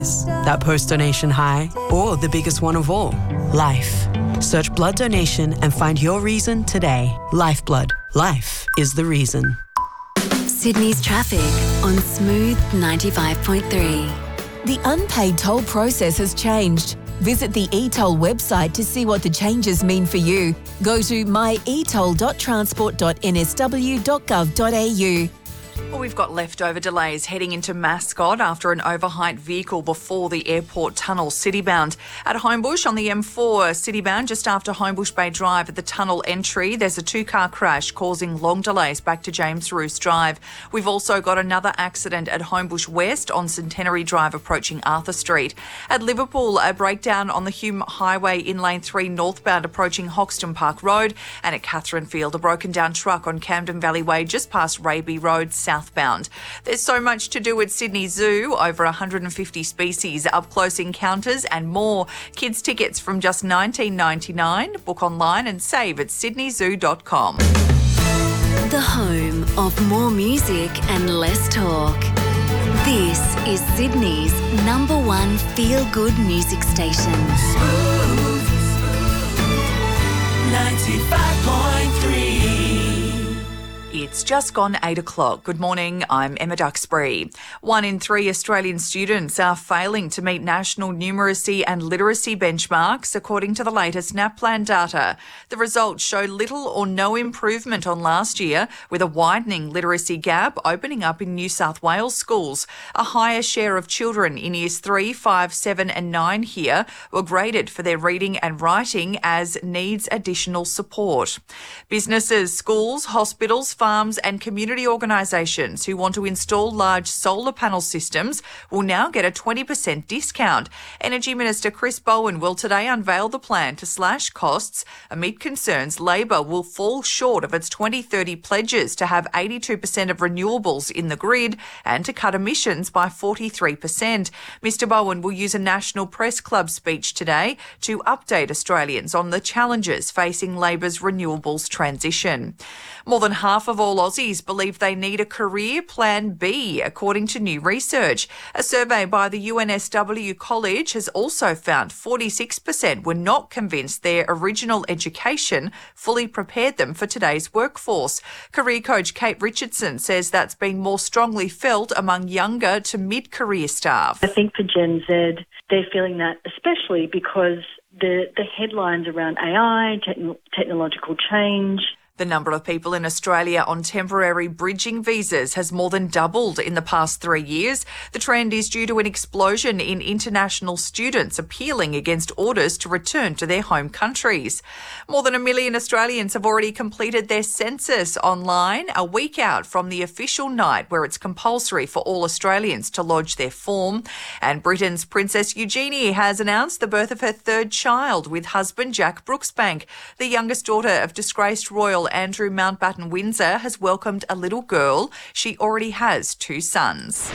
That post-donation high, or the biggest one of all, life. Search blood donation and find your reason today. Lifeblood. Life is the reason. Sydney's traffic on Smooth 95.3. The unpaid toll process has changed. Visit the eToll website to see what the changes mean for you. Go to myetoll.transport.nsw.gov.au. Well, we've got leftover delays heading into Mascot after an overheight vehicle before the airport tunnel citybound. At Homebush on the M4 citybound, just after Homebush Bay Drive at the tunnel entry, there's a two-car crash causing long delays back to James Roos Drive. We've also got another accident at Homebush West on Centenary Drive approaching Arthur Street. At Liverpool, a breakdown on the Hume Highway in Lane 3 northbound approaching Hoxton Park Road. And at Catherine Field, a broken down truck on Camden Valley Way just past Raby Road southbound. There's so much to do at Sydney Zoo, over 150 species, up-close encounters and more. Kids tickets from just $19.99. Book online and save at sydneyzoo.com. The home of more music and less talk. This is Sydney's #1 feel-good music station. Smooth 95.3. It's just gone 8 o'clock. Good morning, I'm Emma Duxbury. 1 in 3 Australian students are failing to meet national numeracy and literacy benchmarks, according to the latest NAPLAN data. The results show little or no improvement on last year, with a widening literacy gap opening up in New South Wales schools. A higher share of children in years 3, 5, 7 and 9 here were graded for their reading and writing as needs additional support. Businesses, schools, hospitals, farms and community organisations who want to install large solar panel systems will now get a 20% discount. Energy Minister Chris Bowen will today unveil the plan to slash costs amid concerns Labor will fall short of its 2030 pledges to have 82% of renewables in the grid and to cut emissions by 43%. Mr Bowen will use a National Press Club speech today to update Australians on the challenges facing Labor's renewables transition. More than half of all Aussies believe they need a career plan B, according to new research. A survey by the UNSW College has also found 46% were not convinced their original education fully prepared them for today's workforce. Career coach Kate Richardson says that's been more strongly felt among younger to mid-career staff. I think for Gen Z, they're feeling that especially because the headlines around AI, technological change. The number of people in Australia on temporary bridging visas has more than doubled in the past 3 years. The trend is due to an explosion in international students appealing against orders to return to their home countries. More than 1 million Australians have already completed their census online, a week out from the official night where it's compulsory for all Australians to lodge their form. And Britain's Princess Eugenie has announced the birth of her third child with husband Jack Brooksbank. The youngest daughter of disgraced royal Andrew Mountbatten Windsor has welcomed a little girl. She already has 2 sons.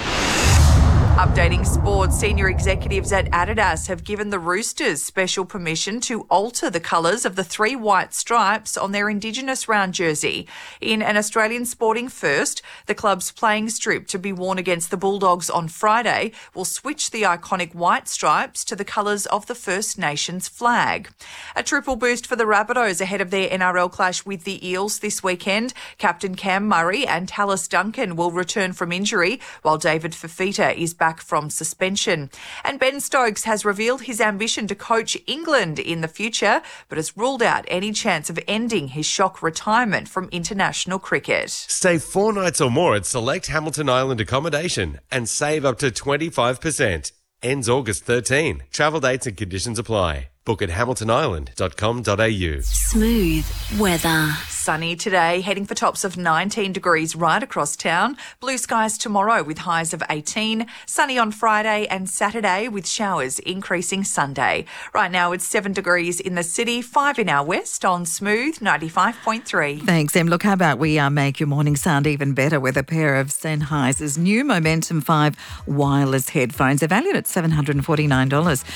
Updating sports, senior executives at Adidas have given the Roosters special permission to alter the colours of the 3 white stripes on their Indigenous round jersey. In an Australian sporting first, the club's playing strip to be worn against the Bulldogs on Friday will switch the iconic white stripes to the colours of the First Nations flag. A triple boost for the Rabbitohs ahead of their NRL clash with the Eels this weekend. Captain Cam Murray and Tallis Duncan will return from injury, while David Fifita is back from suspension. And Ben Stokes has revealed his ambition to coach England in the future, but has ruled out any chance of ending his shock retirement from international cricket. Stay 4 nights or more at select Hamilton Island accommodation and save up to 25%. Ends August 13. Travel dates and conditions apply. Book at hamiltonisland.com.au. Smooth weather. Sunny today, heading for tops of 19 degrees right across town. Blue skies tomorrow with highs of 18. Sunny on Friday and Saturday with showers increasing Sunday. Right now it's 7 degrees in the city, 5 in our west on Smooth 95.3. Thanks, Em. Look, how about we make your morning sound even better with a pair of Sennheiser's new Momentum 5 wireless headphones. They're valued at $749,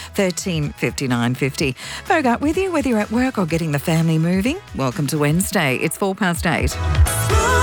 $1,359.50. Bogart with you, whether you're at work or getting the family moving. Welcome to Wednesday. It's 8:04.